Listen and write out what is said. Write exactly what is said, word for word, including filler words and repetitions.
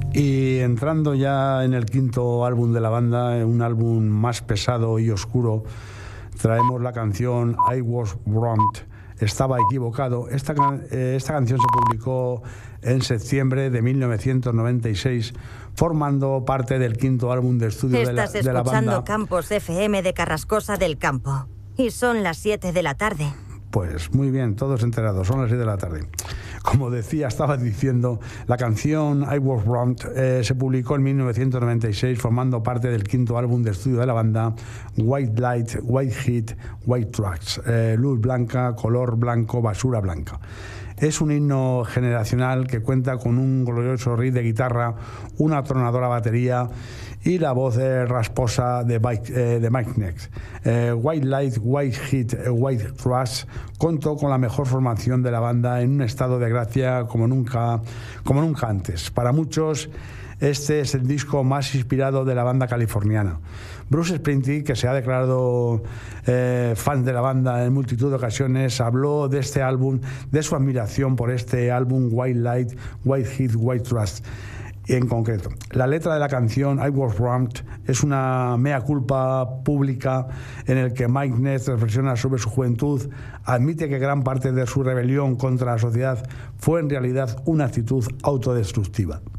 Y entrando ya en el quinto álbum de la banda, un álbum más pesado y oscuro, traemos la canción I Was Wronged, estaba equivocado. Esta, eh, esta canción se publicó en septiembre de mil novecientos noventa y seis, formando parte del quinto álbum de estudio de la, Estás de la banda. escuchando Campos F M de Carrascosa del Campo. Y son las siete de la tarde. Pues muy bien, todos enterados, son las siete de la tarde. Como decía, estaba diciendo, la canción I Was Wronged eh, se publicó en mil novecientos noventa y seis, formando parte del quinto álbum de estudio de la banda, White Light, White Heat, White Tracks, eh, luz blanca, color blanco, basura blanca. Es un himno generacional que cuenta con un glorioso riff de guitarra, una atronadora batería y la voz eh, rasposa de Mike, eh, de Mike Nex. Eh, White Light, White Heat, eh, White Trash contó con la mejor formación de la banda en un estado de gracia como nunca, como nunca antes. Para muchos, este es el disco más inspirado de la banda californiana. Bruce Springsteen, que se ha declarado eh, fan de la banda en multitud de ocasiones, habló de este álbum, de su admiración por este álbum White Light, White Heat, White Trust. En concreto, la letra de la canción I Was Wronged es una mea culpa pública en el que Mike Ness reflexiona sobre su juventud, admite que gran parte de su rebelión contra la sociedad fue en realidad una actitud autodestructiva.